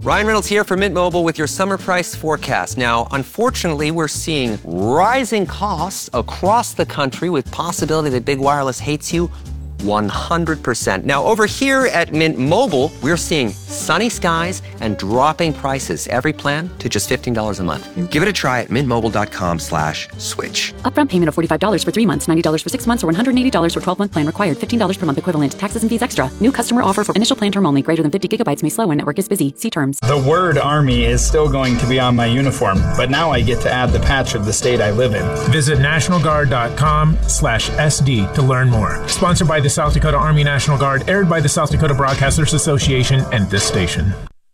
Ryan Reynolds here for Mint Mobile with your summer price forecast. Now, unfortunately, we're seeing rising costs across the country with possibility that big wireless hates you 100%. Now, over here at Mint Mobile, we're seeing sunny skies and dropping prices. Every plan to just $15 a month. Give it a try at mintmobile.com/switch. Upfront payment of $45 for 3 months, $90 for 6 months, or $180 for 12-month plan required. $15 per month equivalent. Taxes and fees extra. New customer offer for initial plan term only. Greater than 50 gigabytes may slow when network is busy. See terms. The word Army is still going to be on my uniform, but now I get to add the patch of the state I live in. Visit nationalguard.com/SD to learn more. Sponsored by the South Dakota Army National Guard, aired by the South Dakota Broadcasters Association and this station.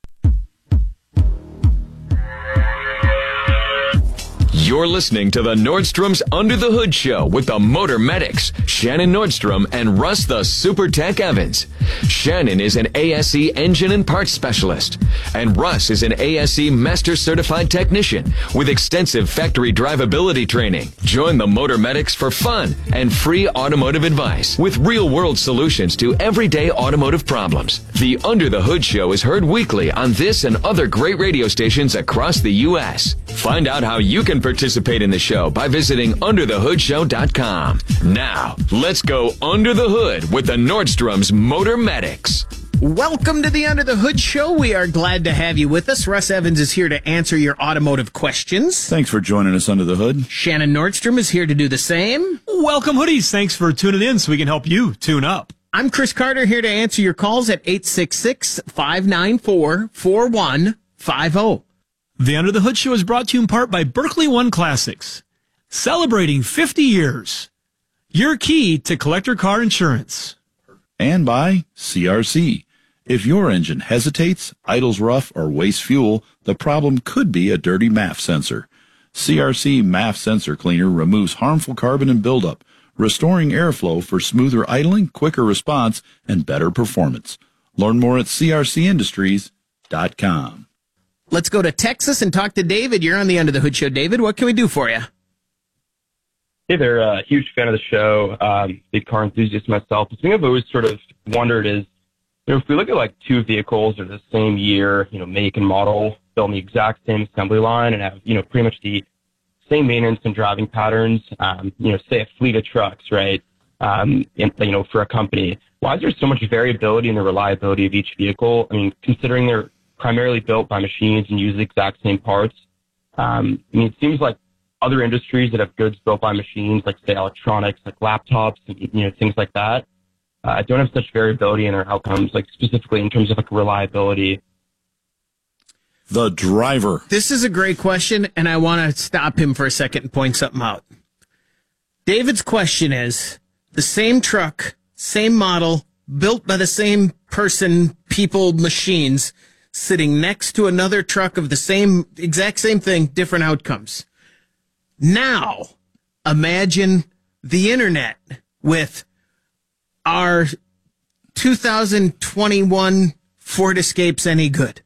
You're listening to the Nordstrom's Under the Hood Show with the Motor Medics, Shannon Nordstrom and Russ the Super Tech Evans. Shannon is an ASE engine and parts specialist, and Russ is an ASE Master Certified Technician with extensive factory drivability training. Join the Motor Medics for fun and free automotive advice with real-world solutions to everyday automotive problems. The Under the Hood Show is heard weekly on this and other great radio stations across the U.S. Find out how you can participate in the show by visiting underthehoodshow.com. Now, let's go under the hood with the Nordstrom's Motor Medics. Welcome to the Under the Hood Show. We are glad to have you with us. Russ Evans is here to answer your automotive questions. Thanks for joining us under the hood. Shannon Nordstrom is here to do the same. Welcome, hoodies. Thanks for tuning in so we can help you tune up. I'm Chris Carter, here to answer your calls at 866-594-4150. The Under the Hood Show is brought to you in part by Berkeley One Classics, celebrating 50 years. Your key to collector car insurance. And by CRC. If your engine hesitates, idles rough, or wastes fuel, the problem could be a dirty MAF sensor. CRC MAF sensor cleaner removes harmful carbon and buildup, restoring airflow for smoother idling, quicker response, and better performance. Learn more at crcindustries.com. Let's go to Texas and talk to David. You're on the Under the Hood Show. David, what can we do for you? Hey there, huge fan of the show, big car enthusiast myself. The thing I've always sort of wondered is, if we look at like two vehicles that are the same year, make and model, built on the exact same assembly line and have, pretty much the same maintenance and driving patterns, say a fleet of trucks, right? For a company, why is there so much variability in the reliability of each vehicle? I mean, considering they're primarily built by machines and use the exact same parts. It seems like other industries that have goods built by machines, like say electronics, like laptops, and, things like that, don't have such variability in their outcomes, like specifically in terms of like reliability. The driver. This is a great question, and I want to stop him for a second and point something out. David's question is, the same truck, same model, built by the same person, people, machines, sitting next to another truck of the exact same thing, different outcomes. Now, imagine the internet with our 2021 Ford Escapes any good.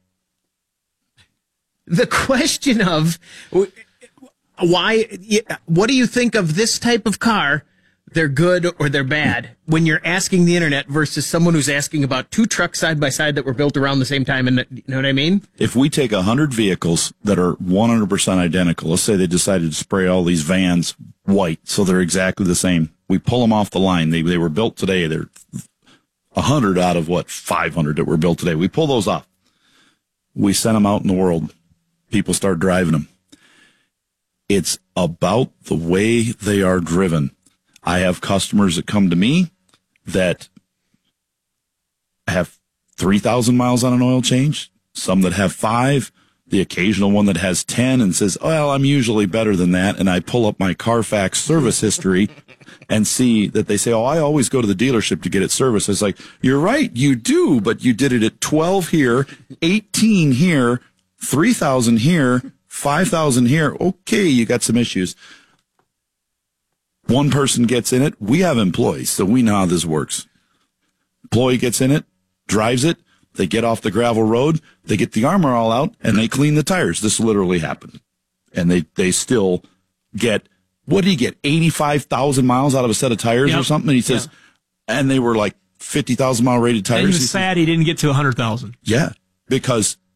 The question of what do you think of this type of car? They're good or they're bad when you're asking the internet versus someone who's asking about two trucks side by side that were built around the same time. And you know what I mean? If we take 100 vehicles that are 100% identical, let's say they decided to spray all these vans white so they're exactly the same. We pull them off the line. They were built today. They're 100 out of 500 that were built today. We pull those off. We send them out in the world. People start driving them. It's about the way they are driven. I have customers that come to me that have 3,000 miles on an oil change, some that have 5, the occasional one that has 10 and says, well, I'm usually better than that. And I pull up my Carfax service history and see that they say, oh, I always go to the dealership to get it serviced. It's like, you're right, you do, but you did it at 12 here, 18 here, 3,000 here, 5,000 here. Okay, you got some issues. One person gets in it. We have employees, so we know how this works. Employee gets in it, drives it. They get off the gravel road. They get the armor all out, and they clean the tires. This literally happened. And they still get, what did he get, 85,000 miles out of a set of tires or something? And he says, and they were like 50,000 mile rated tires. And he was sad he didn't get to 100,000. Yeah, because